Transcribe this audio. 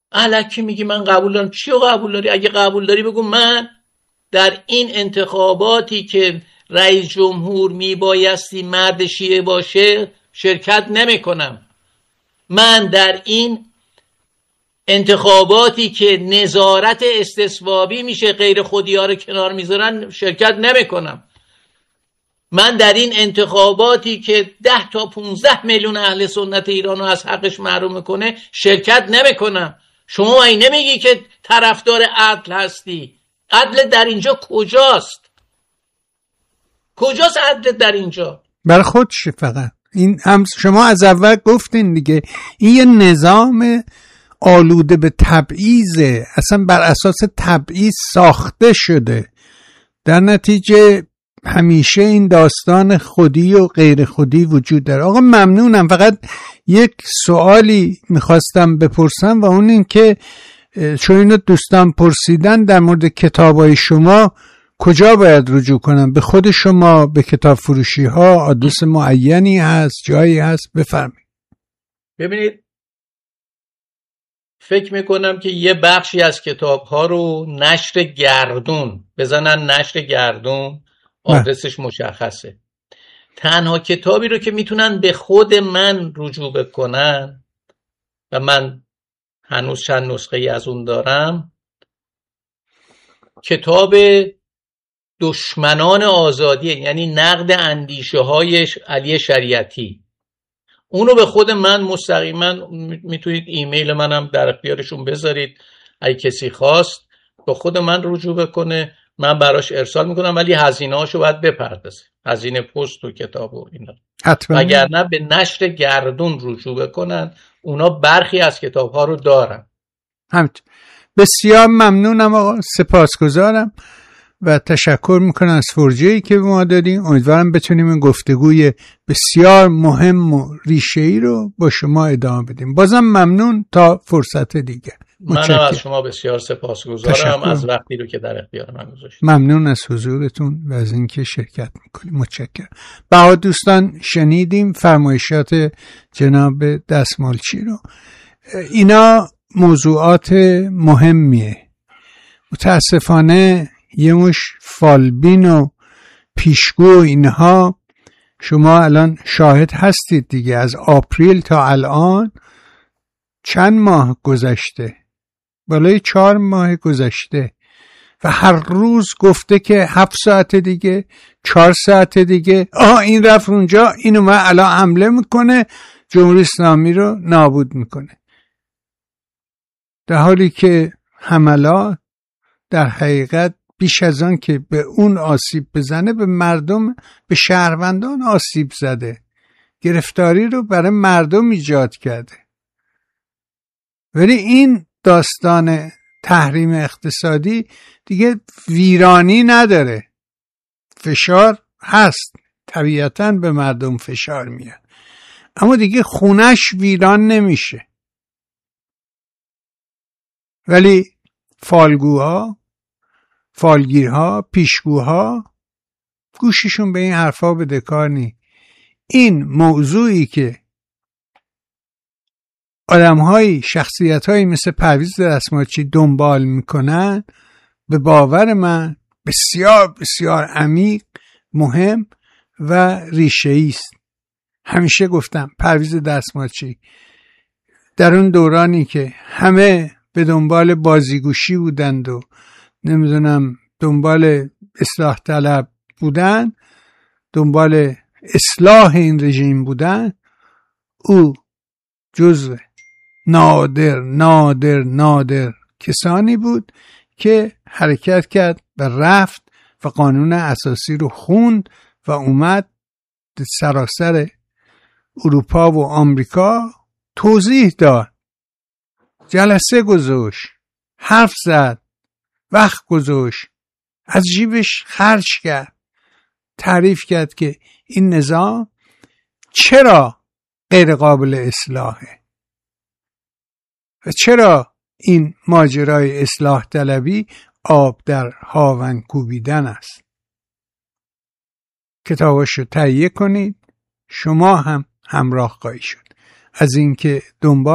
الکی میگی من قبول دارم. چیو قبول داری؟ اگه قبول داری بگو من در این انتخاباتی که رئیس جمهور میبایستی مرد شیعه باشه شرکت نمی کنم. من در این انتخاباتی که نظارت استصوابی میشه غیر خودی‌ها رو کنار میذارن شرکت نمی کنم. من در این انتخاباتی که 10 تا 15 میلیون اهل سنت ایران رو از حقش محروم میکنه شرکت نمی کنم. شما این نمیگی که طرفدار عدل هستی. عدل در اینجا کجاست؟ کجاست عدل در اینجا؟ برای خودشه فقط. این هم شما از اول گفتین دیگه، این یه نظام آلوده به تبعیضه، اصلا بر اساس تبعیض ساخته شده. در نتیجه همیشه این داستان خودی و غیر خودی وجود داره. آقا ممنونم. فقط یک سوالی میخواستم بپرسم و اون این که چون اینو دوستان پرسیدن در مورد کتابای شما کجا باید رجوع کنم؟ به خود شما، به کتاب فروشی ها، آدرس معینی هست، جایی هست؟ بفرمایید. ببینید، فکر میکنم که یه بخشی از کتاب ها رو نشر گردون بزنن. نشر گردون آدرسش مشخصه. تنها کتابی رو که میتونن به خود من رجوع بکنن و من هنوز چند نسخه ای از اون دارم، کتاب دشمنان آزادی، یعنی نقد اندیشه های علی شریعتی. اونو به خود من مستقیما میتونید ایمیل منم در اختیارشون بذارید، اگه کسی خواست به خود من رجوع بکنه من براش ارسال میکنم، ولی هزینه هاشو باید بپردازه، هزینه پست و کتاب و اینا. وگرنه به نشر گردون رجوع بکنن، اونا برخی از کتاب ها رو دارن. بسیار ممنونم آقا، سپاسگزارم و تشکر میکنم از فرجه‌ای که به ما دادیم. امیدوارم بتونیم این گفتگوی بسیار مهم و ریشه‌ای رو با شما ادامه بدیم. بازم ممنون تا فرصت دیگه. منم از شما بسیار سپاسگزارم از وقتی رو که در اختیار من گذاشتید. ممنون از حضورتون و از اینکه شرکت میکنیم. متشکرم. بها دوستان شنیدیم فرمایشات جناب دستمالچی رو. اینا موضوعات مهمیه. متاسفانه یه مش فالبین و پیشگو اینها شما الان شاهد هستید دیگه. از آپریل تا الان چند ماه گذشته؟ بالای 4 ماه گذشته و هر روز گفته که 7 ساعت دیگه، 4 ساعت دیگه، این رفت اونجا، اینو من الان حمله میکنه، جمهوری اسلامی رو نابود میکنه. در حالی که حملات در حقیقت بیش از آن که به اون آسیب بزنه به مردم، به شهروندان آسیب زده، گرفتاری رو برای مردم ایجاد کرده. ولی این داستان تحریم اقتصادی دیگه ویرانی نداره. فشار هست، طبیعتاً به مردم فشار میاد، اما دیگه خونش ویران نمیشه. ولی فالگوها، فالگیرها، پیشگوها گوششون به این حرفا بده کار نی. این موضوعی که آدم‌های، شخصیت‌هایی مثل پرویز دستمالچی دنبال میکنن، به باور من بسیار بسیار عمیق، مهم و ریشه‌ای است. همیشه گفتم پرویز دستمالچی در اون دورانی که همه به دنبال بازیگوشی بودند و نمیدونم دنبال اصلاح طلب بودن، دنبال اصلاح این رژیم بودن، او جزو نادر کسانی بود که حرکت کرد و رفت و قانون اساسی رو خوند و اومد سراسر اروپا و آمریکا توضیح داد، جلسه گذاشت، حرف زد، وقت گذاشت، از جیبش خرج کرد، تعریف کرد که این نظام چرا غیر قابل اصلاحه و چرا این ماجرای اصلاح طلبی آب در هاون کوبیدن است. کتاباشو تهیه کنید، شما هم همراه خواهید شد. از اینکه دنبال